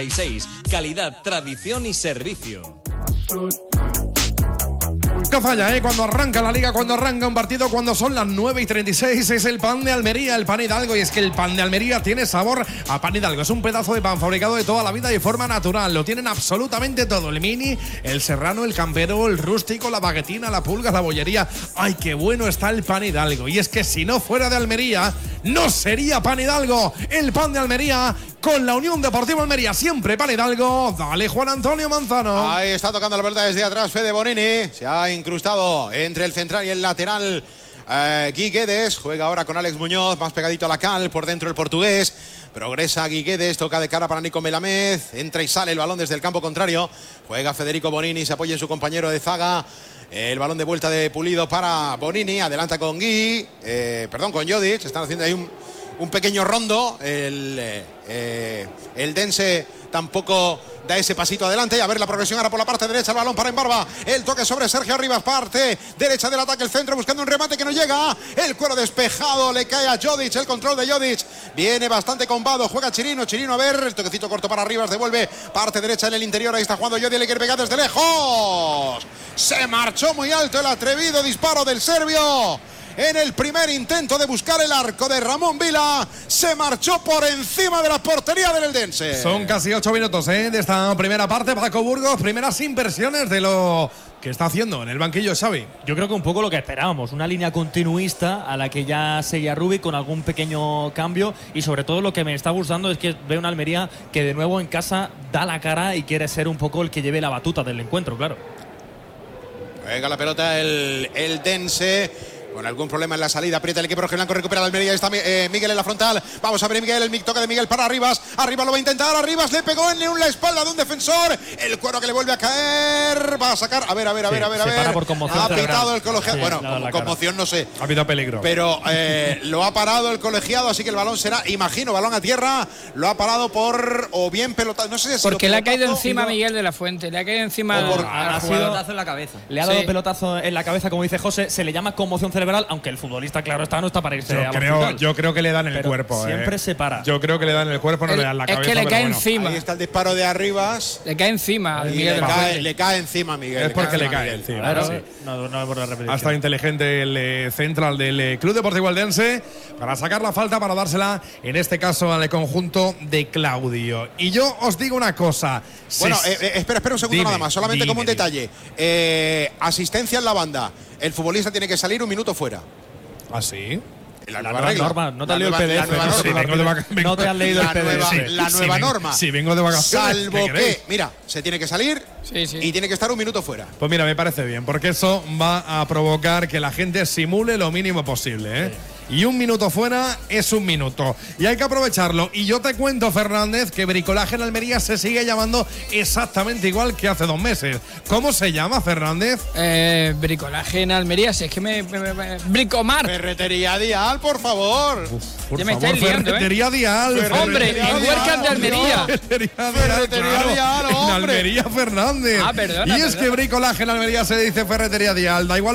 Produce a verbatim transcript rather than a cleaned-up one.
seis. Calidad, tradición y servicio. Nunca falla, ¿eh? Cuando arranca la liga, cuando arranca un partido, cuando son las nueve y treinta y seis, es el pan de Almería, el pan Hidalgo. Y es que el pan de Almería tiene sabor a pan Hidalgo. Es un pedazo de pan fabricado de toda la vida de forma natural. Lo tienen absolutamente todo. El mini, el serrano, el campero, el rústico, la baguetina, la pulga, la bollería. ¡Ay, qué bueno está el pan Hidalgo! Y es que si no fuera de Almería, no sería pan Hidalgo. El pan de Almería con la Unión Deportiva Almería. Siempre pan Hidalgo. Dale, Juan Antonio Manzano. Ahí está tocando la pelota desde atrás Fede Bonini. Se ha incrustado entre el central y el lateral eh, Gui Guedes. Juega ahora con Alex Muñoz, más pegadito a la cal, por dentro el portugués. Progresa Gui Guedes, toca de cara para Nico Melamed. Entra y sale el balón desde el campo contrario. Juega Federico Bonini, se apoya en su compañero de zaga. El balón de vuelta de Pulido para Bonini. Adelanta con Gui, eh, perdón, con Jodic. Están haciendo ahí un, un pequeño rondo. El, eh, el Dense tampoco da ese pasito adelante. Y a ver la progresión ahora por la parte derecha. El balón para Embarba. El toque sobre Sergio Arribas. Parte derecha del ataque. El centro buscando un remate que no llega. El cuero despejado. Le cae a Jodic. El control de Jodic. Viene bastante combado. Juega Chirino. Chirino a ver. El toquecito corto para Arribas. Devuelve parte derecha en el interior. Ahí está jugando Jodic. Le quiere pegar desde lejos. Se marchó muy alto el atrevido disparo del serbio. En el primer intento de buscar el arco de Ramón Vila, se marchó por encima de la portería del Eldense. Son casi ocho minutos ¿eh? de esta primera parte. Paco Burgos, primeras impresiones de lo que está haciendo en el banquillo Xavi. Yo creo que un poco lo que esperábamos, una línea continuista a la que ya seguía Rubi con algún pequeño cambio, y sobre todo lo que me está gustando es que veo una Almería que de nuevo en casa da la cara y quiere ser un poco el que lleve la batuta del encuentro, claro. Juega la pelota el, el Dense. Con algún problema en la salida, aprieta el equipo rojiblanco, recupera la Almería. Está eh, Miguel en la frontal. Vamos a ver Miguel, el toque de Miguel para Arribas. Arribas lo va a intentar. Arribas le pegó en la espalda de un defensor. El cuero que le vuelve a caer. Va a sacar. A ver, a ver, a sí, ver, a ver. A ver. Para por conmoción ha pitado el colegiado. Sí, bueno, como conmoción no sé. Ha habido peligro. Pero eh, lo ha parado el colegiado, así que el balón será, imagino, balón a tierra. Lo ha parado por o bien pelotado. No sé si porque le ha caído encima a no. Miguel de la Fuente. Le ha caído encima o por, al, ha al sido pelotazo en la cabeza. Le ha dado sí. pelotazo en la cabeza, como dice José. Se le llama conmoción cerebral, aunque el fútbol claro está, no está para irse yo a creo, yo creo que le dan el pero cuerpo. Siempre eh. se para. Yo creo que le dan el cuerpo, no el, le dan la cabeza. Es que le cae bueno. encima. Ahí está el disparo de Arribas. Le cae encima. Y le, cae, le cae encima, Miguel. Es porque le cae, le cae encima. Claro, sí. no, no, no ha estado inteligente el eh, central del eh, Club Deportivo Eldense para sacar la falta, para dársela, en este caso, al conjunto de Claudio. Y yo os digo una cosa. Bueno, eh, eh, espera, espera un segundo dime, nada más. Solamente dime, como un dime. detalle. Eh, asistencia en la banda. El futbolista tiene que salir un minuto fuera. ¿Ah, sí? La, la nueva, nueva regla. norma. No te la has leído nueva, el P D F. la nueva Sí, norma. vengo de vaca- vengo- No te has leído la el P D F. nueva, la Sí, nueva sí, norma. Sí, vengo de vacaciones. Salvo que, mira, se tiene que salir sí, sí. y tiene que estar un minuto fuera. Pues mira, me parece bien, porque eso va a provocar que la gente simule lo mínimo posible, ¿eh? Sí. Y un minuto fuera es un minuto. Y hay que aprovecharlo. Y yo te cuento, Fernández, que Bricolaje en Almería se sigue llamando exactamente igual que hace dos meses. ¿Cómo se llama, Fernández? Eh, bricolaje en Almería. Si es que me. me, me, me Bricomar. Ferretería Dial, por favor. Uf, por ya me favor, estáis liando, Ferretería ¿eh? Dial. Ferretería Hombre, Dial, en Huercas de Almería. Ferretería Dial, Ferretería claro. Dial, En hombre. Almería, Fernández. Ah, perdona, y es perdona. que Bricolaje en Almería se dice Ferretería Dial. Da igual.